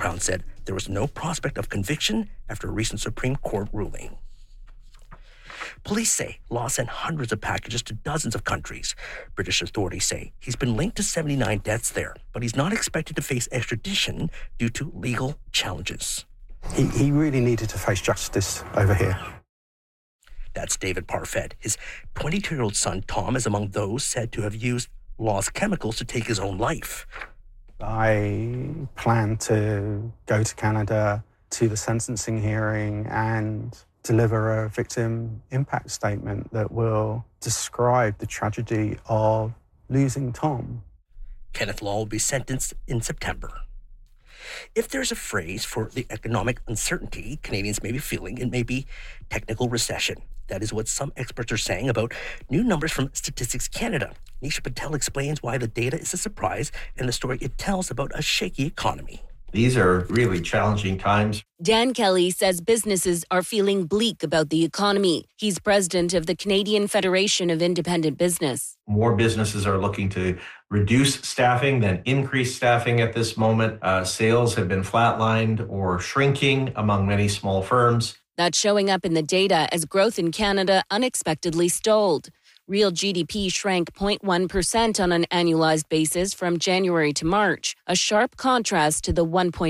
Crown said there was no prospect of conviction after a recent Supreme Court ruling. Police say Law sent hundreds of packages to dozens of countries. British authorities say he's been linked to 79 deaths there, but he's not expected to face extradition due to legal challenges. He really needed to face justice over here. That's David Parfet. His 22-year-old son, Tom, is among those said to have used Law's chemicals to take his own life. I plan to go to Canada to the sentencing hearing and deliver a victim impact statement that will describe the tragedy of losing Tom. Kenneth Law will be sentenced in September. If there's a phrase for the economic uncertainty Canadians may be feeling, it may be technical recession. That is what some experts are saying about new numbers from Statistics Canada. Nisha Patel explains why the data is a surprise and the story it tells about a shaky economy. These are really challenging times. Dan Kelly says businesses are feeling bleak about the economy. He's president of the Canadian Federation of Independent Business. More businesses are looking to reduce staffing than increase staffing at this moment. Sales have been flatlined or shrinking among many small firms. That's showing up in the data as growth in Canada unexpectedly stalled. Real GDP shrank 0.1% on an annualized basis from January to March, a sharp contrast to the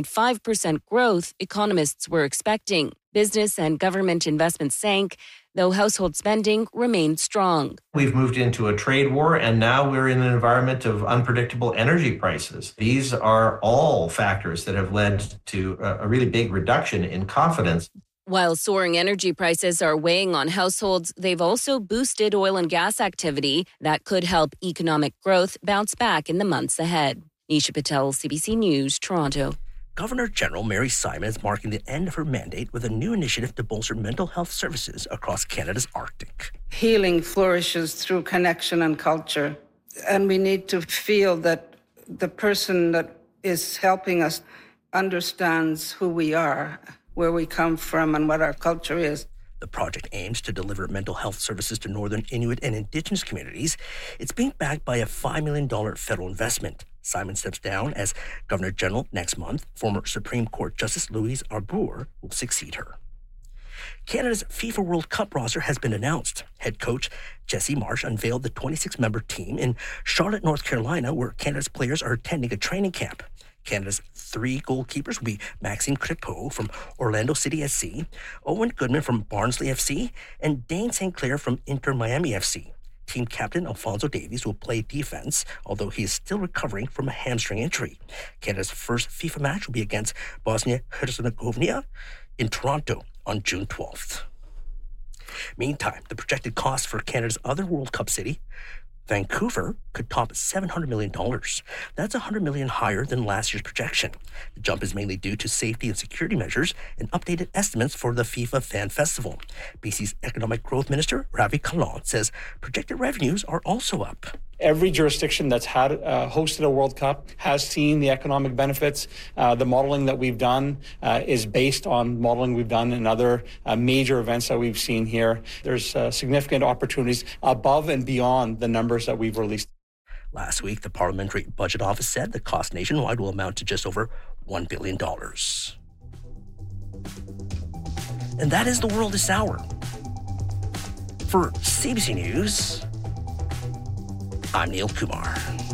1.5% growth economists were expecting. Business and government investment sank, though household spending remained strong. We've moved into a trade war, and now we're in an environment of unpredictable energy prices. These are all factors that have led to a really big reduction in confidence. While soaring energy prices are weighing on households, they've also boosted oil and gas activity that could help economic growth bounce back in the months ahead. Nisha Patel, CBC News, Toronto. Governor-General Mary Simon is marking the end of her mandate with a new initiative to bolster mental health services across Canada's Arctic. Healing flourishes through connection and culture, and we need to feel that the person that is helping us understands who we are, where we come from, and what our culture is. The project aims to deliver mental health services to Northern Inuit and Indigenous communities. It's being backed by a $5 million federal investment. Simon steps down as Governor General next month. Former Supreme Court Justice Louise Arbour will succeed her. Canada's FIFA World Cup roster has been announced. Head coach Jesse Marsh unveiled the 26-member team in Charlotte, North Carolina, where Canada's players are attending a training camp. Canada's 3 goalkeepers will be Maxime Crépeau from Orlando City SC, Owen Goodman from Barnsley FC, and Dane St. Clair from Inter Miami FC. Team captain Alphonso Davies will play defense, although he is still recovering from a hamstring injury. Canada's first FIFA match will be against Bosnia-Herzegovina in Toronto on June 12th. Meantime, the projected cost for Canada's other World Cup city, Vancouver, could top $700 million. That's $100 million higher than last year's projection. The jump is mainly due to safety and security measures and updated estimates for the FIFA Fan Festival. BC's Economic Growth Minister, Ravi Kahlon, says projected revenues are also up. Every jurisdiction that's had hosted a World Cup has seen the economic benefits. The modeling that we've done is based on modeling we've done in other major events that we've seen here. There's significant opportunities above and beyond the numbers that we've released. Last week, the Parliamentary Budget Office said the cost nationwide will amount to just over $1 billion. And that is the world this hour. For CBC News, I'm Neil Kumar.